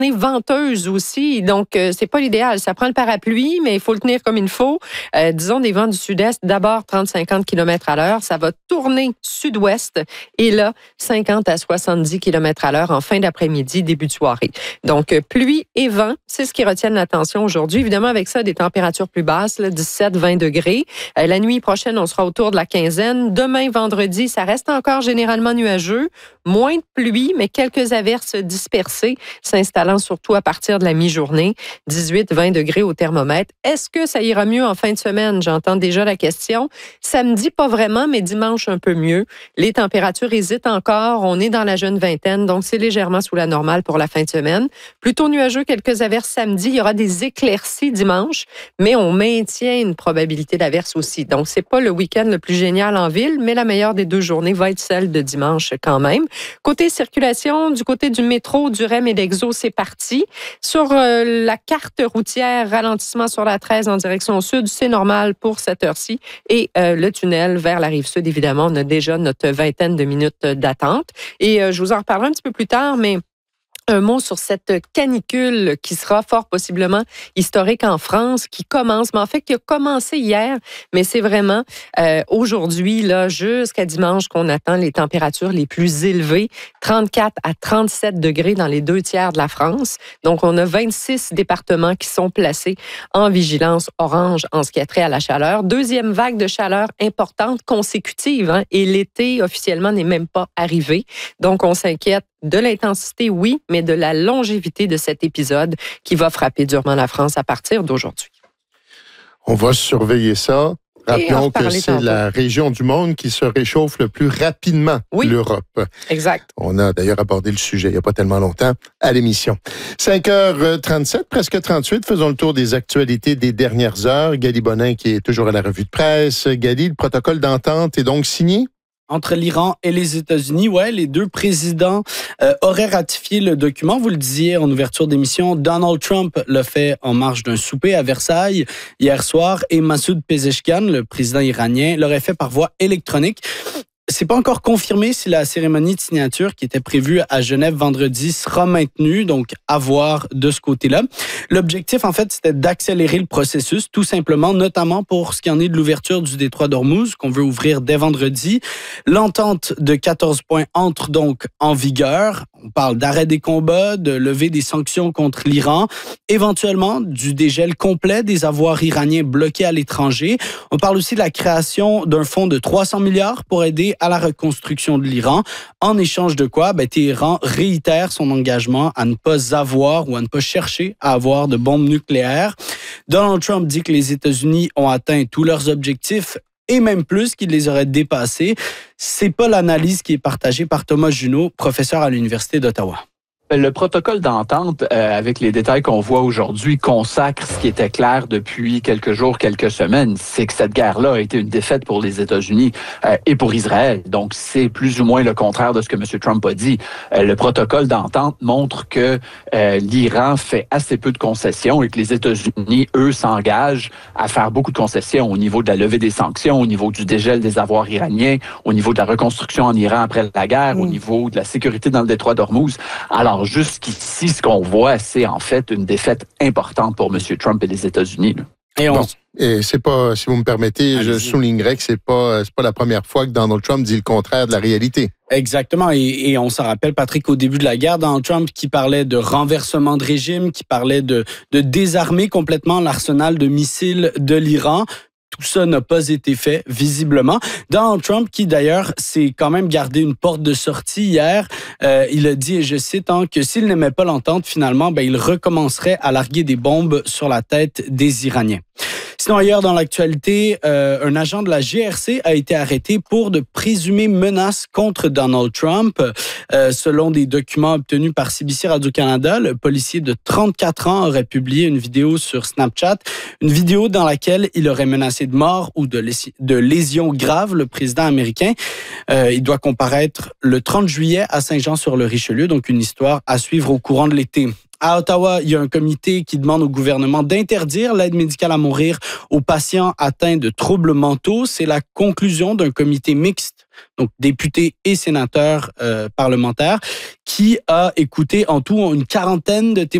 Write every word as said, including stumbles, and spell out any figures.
journée venteuse aussi, donc euh, c'est pas l'idéal. Ça prend le parapluie, mais il faut le tenir comme il faut. Euh, disons des vents du sud-est, d'abord trente à cinquante kilomètres à l'heure. Ça va tourner sud-ouest et là, cinquante à soixante-dix kilomètres à l'heure en fin d'après-midi, début de soirée. Donc, euh, pluie et vent, c'est ce qui retient l'attention aujourd'hui. Évidemment, avec ça, des températures plus basses, là, dix-sept à vingt degrés. Euh, la nuit prochaine, on sera autour de la quinzaine. Demain, vendredi, ça reste encore généralement nuageux. Moins de pluie, mais quelques averses dispersées s'installant surtout à partir de la mi-journée. dix-huit à vingt degrés au thermomètre. Est-ce que ça ira mieux en fin de semaine? J'entends déjà la question. Samedi, pas vraiment, mais dimanche, un peu mieux. Les températures hésitent encore. On est dans la jeune vingtaine, donc c'est légèrement sous la normale pour la fin de semaine. Plutôt nuageux, quelques averses samedi. Il y aura des éclaircies dimanche, mais on maintient une probabilité d'averse aussi. Donc, c'est pas le week-end le plus génial en ville, mais la meilleure des deux journées va être celle de dimanche quand même. Côté circulation, du côté du métro, du R E M et d'Exo, c'est parti. Sur euh, la carte routière, ralentissement sur la treize en direction sud, c'est normal pour cette heure-ci. Et euh, le tunnel vers la rive sud, évidemment, on a déjà notre vingtaine de minutes d'attente. Et euh, je vous en reparlerai un petit peu plus tard, mais un mot sur cette canicule qui sera fort possiblement historique en France, qui commence, mais en fait qui a commencé hier, mais c'est vraiment euh, aujourd'hui, là, jusqu'à dimanche qu'on attend les températures les plus élevées, trente-quatre à trente-sept degrés dans les deux tiers de la France. Donc, on a vingt-six départements qui sont placés en vigilance orange en ce qui a trait à la chaleur. Deuxième vague de chaleur importante consécutive, hein, et l'été officiellement n'est même pas arrivé. Donc, on s'inquiète de l'intensité, oui, mais de la longévité de cet épisode qui va frapper durement la France à partir d'aujourd'hui. On va surveiller ça. Rappelons que c'est tantôt. La région du monde qui se réchauffe le plus rapidement, oui, l'Europe. Exact. On a d'ailleurs abordé le sujet il n'y a pas tellement longtemps à l'émission. cinq heures trente-sept, presque trente-huit. Faisons le tour des actualités des dernières heures. Gady Bonin qui est toujours à la revue de presse. Gady, le protocole d'entente est donc signé? Entre l'Iran et les États-Unis, ouais, les deux présidents euh, auraient ratifié le document. Vous le disiez en ouverture d'émission, Donald Trump l'a fait en marge d'un souper à Versailles hier soir et Massoud Pezeshkian, le président iranien, l'aurait fait par voie électronique. C'est pas encore confirmé si la cérémonie de signature qui était prévue à Genève vendredi sera maintenue, donc à voir de ce côté-là. L'objectif, en fait, c'était d'accélérer le processus, tout simplement, notamment pour ce qui en est de l'ouverture du détroit d'Ormuz, qu'on veut ouvrir dès vendredi. L'entente de quatorze points entre donc en vigueur. On parle d'arrêt des combats, de lever des sanctions contre l'Iran, éventuellement du dégel complet des avoirs iraniens bloqués à l'étranger. On parle aussi de la création d'un fonds de trois cents milliards pour aider à la reconstruction de l'Iran. En échange de quoi, ben, Téhéran réitère son engagement à ne pas avoir ou à ne pas chercher à avoir de bombes nucléaires. Donald Trump dit que les États-Unis ont atteint tous leurs objectifs et même plus, qu'il les aurait dépassés. C'est pas l'analyse qui est partagée par Thomas Junot, professeur à l'Université d'Ottawa. Le protocole d'entente, euh, avec les détails qu'on voit aujourd'hui, consacre ce qui était clair depuis quelques jours, quelques semaines, c'est que cette guerre-là a été une défaite pour les États-Unis euh, et pour Israël. Donc, c'est plus ou moins le contraire de ce que M. Trump a dit. Euh, le protocole d'entente montre que euh, l'Iran fait assez peu de concessions et que les États-Unis, eux, s'engagent à faire beaucoup de concessions au niveau de la levée des sanctions, au niveau du dégel des avoirs iraniens, au niveau de la reconstruction en Iran après la guerre, mmh. au niveau de la sécurité dans le détroit d'Ormuz. Alors, jusqu'ici, ce qu'on voit, c'est en fait une défaite importante pour M. Trump et les États-Unis. Et on... Bon, et c'est pas, si vous me permettez, Allez-y. je soulignerais que c'est pas, c'est pas la première fois que Donald Trump dit le contraire de la réalité. Exactement. Et, et on s'en rappelle, Patrick, au début de la guerre, Donald Trump qui parlait de renversement de régime, qui parlait de, de désarmer complètement l'arsenal de missiles de l'Iran. Tout ça n'a pas été fait, visiblement. Donald Trump, qui d'ailleurs s'est quand même gardé une porte de sortie hier, euh, il a dit, et je cite, hein, que s'il n'aimait pas l'entente, finalement, ben, il recommencerait à larguer des bombes sur la tête des Iraniens. Sinon, ailleurs dans l'actualité, euh, un agent de la G R C a été arrêté pour de présumées menaces contre Donald Trump. Euh, selon des documents obtenus par C B C Radio-Canada, le policier de trente-quatre ans aurait publié une vidéo sur Snapchat, une vidéo dans laquelle il aurait menacé de mort ou de, lés- de lésions graves le président américain. Euh, il doit comparaître le trente juillet à Saint-Jean-sur-le-Richelieu, donc une histoire à suivre au courant de l'été. À Ottawa, il y a un comité qui demande au gouvernement d'interdire l'aide médicale à mourir aux patients atteints de troubles mentaux. C'est la conclusion d'un comité mixte, donc députés et sénateurs euh, parlementaires, qui a écouté en tout une quarantaine de témoignages